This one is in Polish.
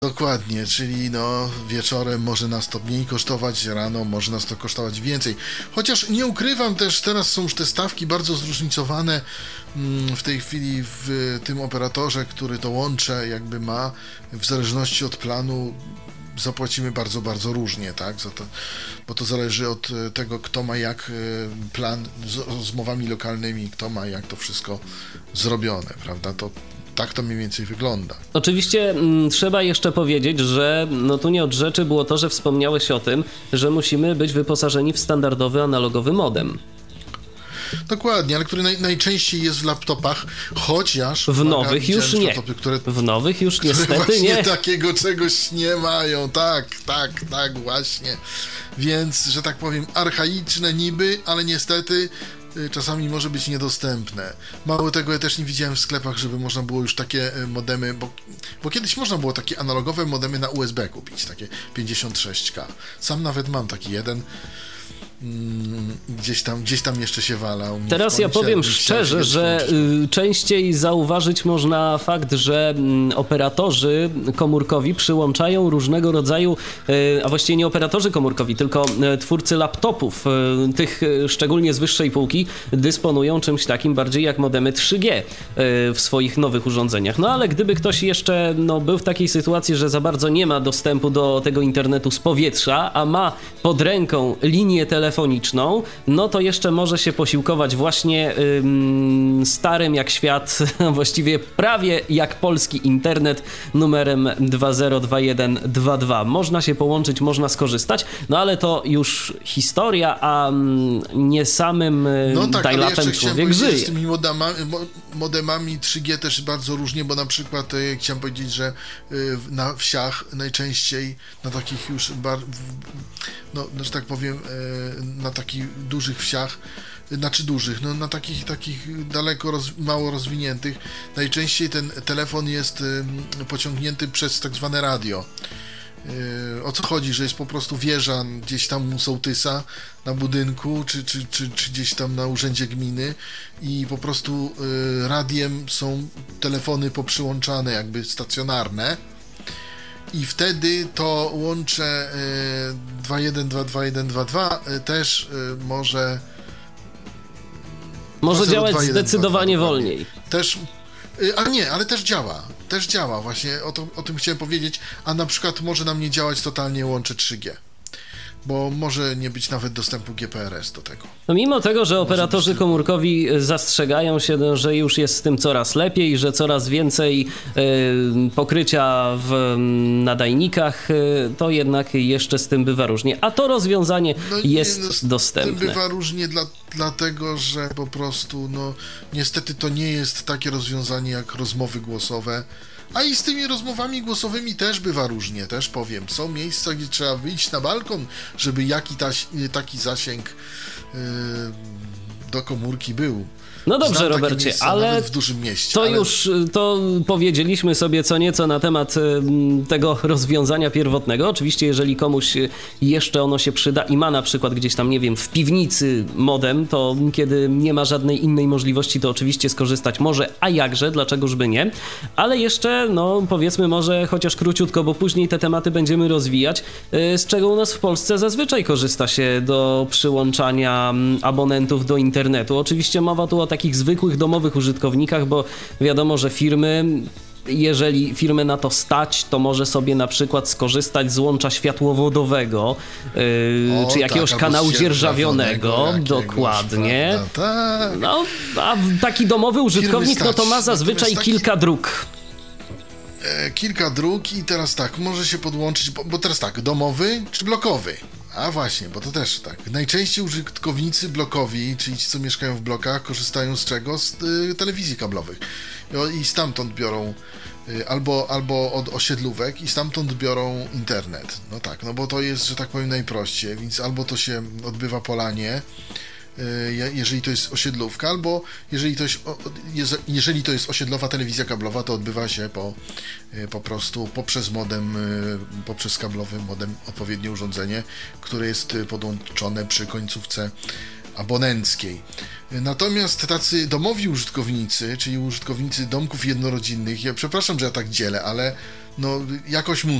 Dokładnie, czyli wieczorem może nas to mniej kosztować, rano może nas to kosztować więcej. Chociaż nie ukrywam też, teraz są już te stawki bardzo zróżnicowane w tej chwili w tym operatorze, który to łącze jakby ma, w zależności od planu zapłacimy bardzo, bardzo różnie, tak? Bo to zależy od tego, kto ma jak plan z rozmowami lokalnymi, kto ma jak to wszystko zrobione, prawda? Tak to mniej więcej wygląda. Oczywiście trzeba jeszcze powiedzieć, że tu nie od rzeczy było to, że wspomniałeś o tym, że musimy być wyposażeni w standardowy analogowy modem. Dokładnie, ale który najczęściej jest w laptopach, chociaż... W nowych już nie. W nowych już niestety nie. Takiego czegoś nie mają, tak, właśnie. Więc, że tak powiem, archaiczne niby, ale niestety czasami może być niedostępne. Mało tego, ja też nie widziałem w sklepach, żeby można było już takie modemy, bo kiedyś można było takie analogowe modemy na USB kupić, takie 56K. Sam nawet mam taki jeden. Gdzieś tam jeszcze się wala. Teraz ja powiem szczerze, że częściej zauważyć można fakt, że operatorzy komórkowi przyłączają różnego rodzaju, a właściwie nie operatorzy komórkowi, tylko twórcy laptopów, tych szczególnie z wyższej półki, dysponują czymś takim bardziej jak modemy 3G w swoich nowych urządzeniach. No ale gdyby ktoś jeszcze był w takiej sytuacji, że za bardzo nie ma dostępu do tego internetu z powietrza, a ma pod ręką linię telefoniczną, to jeszcze może się posiłkować właśnie starym jak świat, właściwie prawie jak polski internet numerem 202122. Można się połączyć, można skorzystać, ale to już historia, a nie samym dial-upem człowiek żyje. Z tymi modemami 3G też bardzo różnie, bo na przykład chciałem powiedzieć, że na wsiach najczęściej, na takich już że tak powiem, na takich dużych wsiach, na takich daleko mało rozwiniętych, najczęściej ten telefon jest pociągnięty przez tak zwane radio. O co chodzi, że jest po prostu wieża gdzieś tam u sołtysa na budynku, czy gdzieś tam na urzędzie gminy i po prostu radiem są telefony poprzyłączane, jakby stacjonarne. I wtedy to łącze 2.1.2.2.1.2.2 też może działać zdecydowanie wolniej. Ale też działa, właśnie o tym chciałem powiedzieć, a na przykład może nam nie działać totalnie łącze 3G. Bo może nie być nawet dostępu GPRS do tego. Mimo tego, że operatorzy komórkowi zastrzegają się, że już jest z tym coraz lepiej, że coraz więcej pokrycia w nadajnikach, to jednak jeszcze z tym bywa różnie. A to rozwiązanie jest dostępne. Bywa różnie dlatego, że po prostu niestety to nie jest takie rozwiązanie jak rozmowy głosowe. A i z tymi rozmowami głosowymi też bywa różnie, też powiem. Są miejsca, gdzie trzeba wyjść na balkon, żeby taki zasięg do komórki był. No dobrze, Robercie, ale w dużym mieście, to powiedzieliśmy sobie co nieco na temat tego rozwiązania pierwotnego. Oczywiście, jeżeli komuś jeszcze ono się przyda i ma na przykład gdzieś tam, nie wiem, w piwnicy modem, to kiedy nie ma żadnej innej możliwości, to oczywiście skorzystać może, a jakże, dlaczegożby nie. Ale jeszcze, powiedzmy może chociaż króciutko, bo później te tematy będziemy rozwijać, z czego u nas w Polsce zazwyczaj korzysta się do przyłączania abonentów do internetu. Oczywiście mowa tu o takich zwykłych domowych użytkownikach, bo wiadomo, że jeżeli firmę na to stać, to może sobie na przykład skorzystać z łącza światłowodowego, czy jakiegoś kanału dzierżawionego, dokładnie. A taki domowy użytkownik, to ma zazwyczaj kilka dróg. Kilka dróg i teraz może się podłączyć, bo teraz domowy czy blokowy? A właśnie, bo to też tak. Najczęściej użytkownicy blokowi, czyli ci, co mieszkają w blokach, korzystają z czego? Z telewizji kablowych. I stamtąd biorą albo od osiedlówek i stamtąd biorą internet. Bo to jest, że tak powiem, najprościej, więc albo to się odbywa po LANie, jeżeli to jest osiedlówka, albo jeżeli to jest osiedlowa telewizja kablowa, to odbywa się po prostu poprzez modem, poprzez kablowy modem, odpowiednie urządzenie, które jest podłączone przy końcówce abonenckiej. Natomiast tacy domowi użytkownicy, czyli użytkownicy domków jednorodzinnych, ja przepraszam, że ja tak dzielę, ale no jakoś